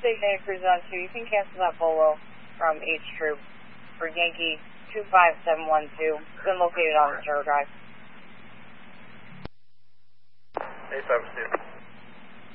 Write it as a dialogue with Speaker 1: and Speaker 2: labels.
Speaker 1: Station 8 Cruise on 2. You can cancel that Bolo from H Troop for Yankee 25712. Been located on the Zero Drive.
Speaker 2: 852.